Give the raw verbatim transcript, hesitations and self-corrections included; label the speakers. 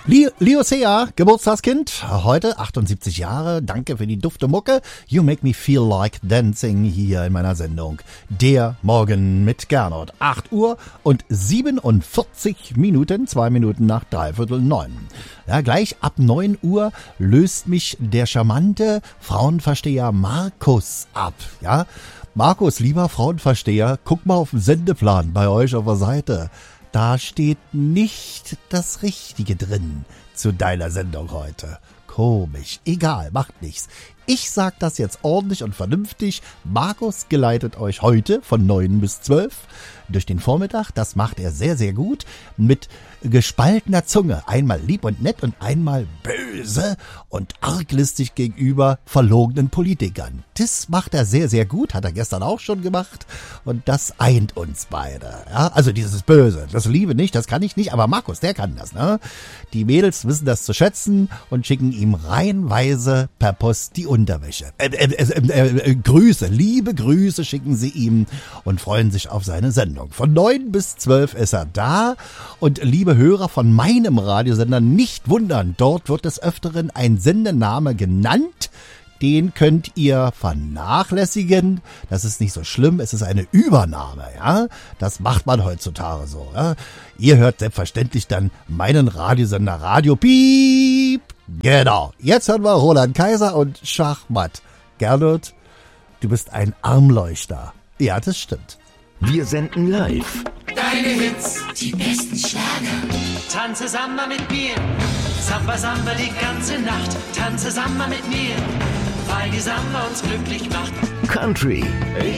Speaker 1: Liosea, Geburtstagskind, heute achtundsiebzig Jahre, danke für die dufte Mucke. You make me feel like dancing hier in meiner Sendung. Der Morgen mit Gernot. acht Uhr und siebenundvierzig Minuten, zwei Minuten nach dreiviertel neun. Ja, gleich ab neun Uhr löst mich der charmante Frauenversteher Markus ab. Ja, Markus, lieber Frauenversteher, guck mal auf den Sendeplan bei euch auf der Seite. Da steht nicht das Richtige drin zu deiner Sendung heute. Komisch. Egal, macht nichts. Ich sag das jetzt ordentlich und vernünftig. Markus geleitet euch heute von neun bis zwölf durch den Vormittag. Das macht er sehr, sehr gut. Mit gespaltener Zunge. Einmal lieb und nett und einmal böse und arglistig gegenüber verlogenen Politikern. Das macht er sehr, sehr gut. Hat er gestern auch schon gemacht. Und das eint uns beide. Ja, also dieses Böse. Das Liebe nicht, das kann ich nicht. Aber Markus, der kann das. Ne? Die Mädels wissen das zu schätzen und schicken ihm reihenweise per Post die Unterwäsche. Äh, äh, äh, äh, Grüße, liebe Grüße schicken sie ihm und freuen sich auf seine Sendung. Von neun bis zwölf ist er da. Und liebe Hörer von meinem Radiosender, nicht wundern, dort wird des Öfteren ein Sendename genannt. Den könnt ihr vernachlässigen. Das ist nicht so schlimm. Es ist eine Übernahme, ja. Das macht man heutzutage so, ja. Ihr hört selbstverständlich dann meinen Radiosender Radio Piep. Genau. Jetzt hören wir Roland Kaiser und Schachmatt. Gernot, du bist ein Armleuchter. Ja, das stimmt.
Speaker 2: Wir senden live.
Speaker 3: Deine Hits, die besten Schlager.
Speaker 4: Tanze Samba mit mir, Samba Samba die ganze Nacht. Tanze Samba mit mir, weil die Samba uns glücklich macht.
Speaker 2: Country.
Speaker 4: Ich